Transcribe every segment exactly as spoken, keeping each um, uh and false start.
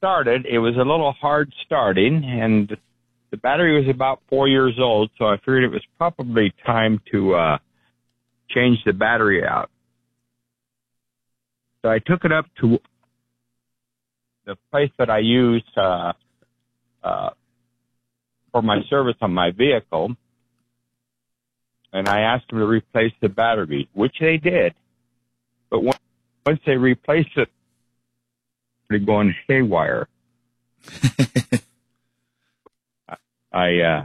started, it was a little hard starting, and the battery was about four years old, so I figured it was probably time to uh, change the battery out. So I took it up to the place that I use uh, uh, for my service on my vehicle, and I asked them to replace the battery, which they did. But once they replaced it, they're going haywire. I uh,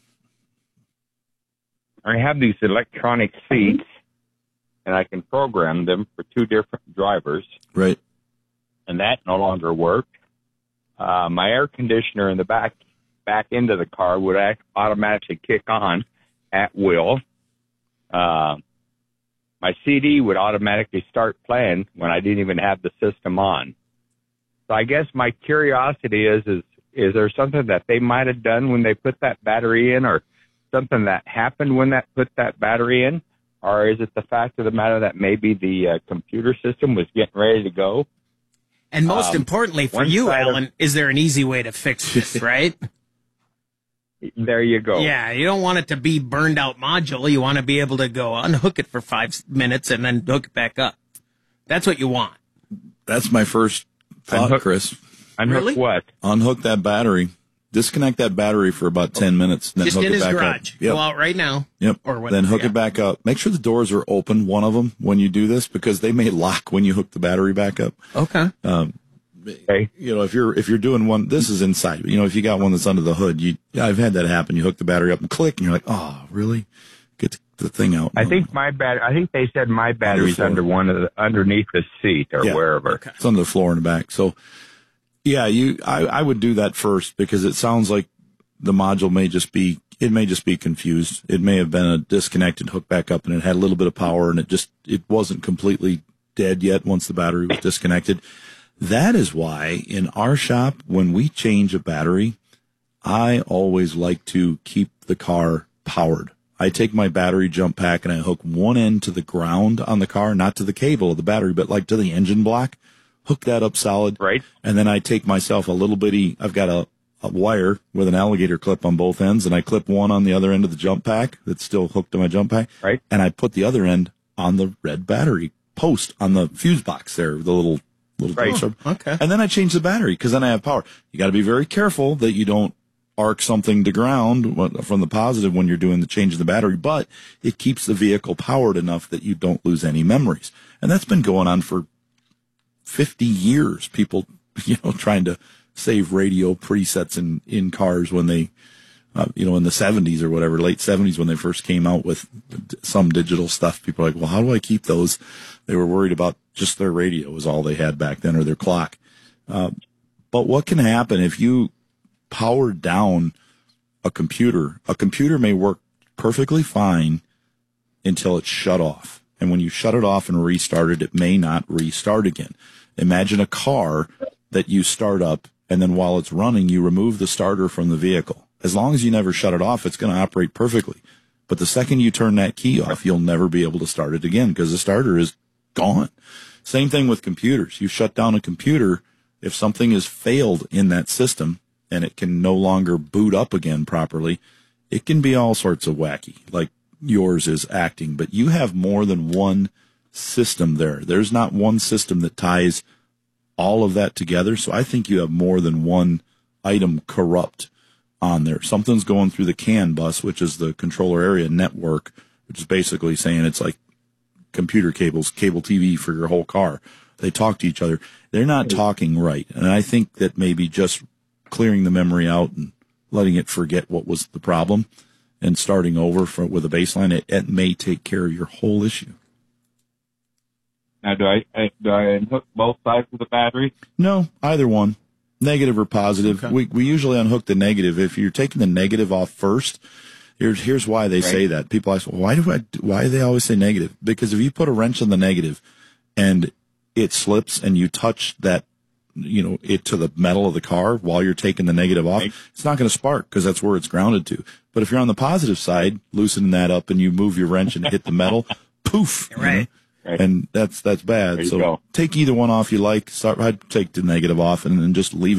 I have these electronic seats, and I can program them for two different drivers. Right. And that no longer worked. Uh, my air conditioner in the back back end of the car would act, automatically kick on at will. Uh, my C D would automatically start playing when I didn't even have the system on. So I guess my curiosity is, is, is there something that they might have done when they put that battery in, or something that happened when that put that battery in? Or is it the fact of the matter that maybe the uh, computer system was getting ready to go? And most um, importantly for you, Alan, of, is there an easy way to fix this, right? There you go. Yeah, you don't want it to be burned out module. You want to be able to go unhook it for five minutes and then hook it back up. That's what you want. That's my first thought, unhook, Chris. Unhook really? what? Unhook that battery. Disconnect that battery for about ten minutes. Then Just hook in it his back garage. Up. Yep. Go out right now. Yep. Or when, then hook yeah. it back up. Make sure the doors are open, one of them, when you do this, because they may lock when you hook the battery back up. Okay. Um, Okay. You know, if you're if you're doing one, this is inside. You know, if you got one that's under the hood, you yeah, I've had that happen. You hook the battery up and click, and you're like, oh, really? Get the thing out. I think my bat. I think they said my battery's under, under one of the underneath the seat or yeah. wherever. Okay. It's on the floor in the back. So, yeah, you I, I would do that first, because it sounds like the module may just be it may just be confused. It may have been a disconnected hook back up, and it had a little bit of power, and it just it wasn't completely dead yet once the battery was disconnected. That is why in our shop, when we change a battery, I always like to keep the car powered. I take my battery jump pack and I hook one end to the ground on the car, not to the cable of the battery, but like to the engine block, hook that up solid. Right. And then I take myself a little bitty, I've got a, a wire with an alligator clip on both ends, and I clip one on the other end of the jump pack that's still hooked to my jump pack. Right. And I put the other end on the red battery post on the fuse box there, the little Little right. Oh, okay. And then I change the battery, because then I have power. You got to be very careful that you don't arc something to ground from the positive when you're doing the change of the battery, but it keeps the vehicle powered enough that you don't lose any memories. And that's been going on for fifty years. People, you know, trying to save radio presets in, in cars when they, uh, you know, in the seventies or whatever, late seventies when they first came out with some digital stuff. People are like, well, how do I keep those? They were worried about just their radio was all they had back then, or their clock. Uh, but what can happen if you power down a computer? A computer may work perfectly fine until it's shut off. And when you shut it off and restart it, it may not restart again. Imagine a car that you start up, and then while it's running, you remove the starter from the vehicle. As long as you never shut it off, it's going to operate perfectly. But the second you turn that key off, you'll never be able to start it again, because the starter is gone. Same thing with computers. You shut down a computer, if something has failed in that system and it can no longer boot up again properly, it can be all sorts of wacky, like yours is acting. But you have more than one system there. There's not one system that ties all of that together. So I think you have more than one item corrupt on there. Something's going through the CAN bus, which is the controller area network, which is basically saying it's like computer cables, cable T V for your whole car. They talk to each other. They're not talking right. And I think that maybe just clearing the memory out and letting it forget what was the problem and starting over for, with a baseline, it, it may take care of your whole issue. Now, do I, do I unhook both sides of the battery? No, either one, negative or positive. Okay. We, we usually unhook the negative. If you're taking the negative off first, Here's, here's why they right. say that. People ask, well, why do I, why do they always say negative? Because if you put a wrench on the negative and it slips and you touch that, you know, it to the metal of the car while you're taking the negative off, right. it's not going to spark, because that's where it's grounded to. But if you're on the positive side, loosening that up and you move your wrench and hit the metal, poof. Right. Right. And that's, that's bad. So go. take either one off you like. Start, I'd take the negative off and then just leave it.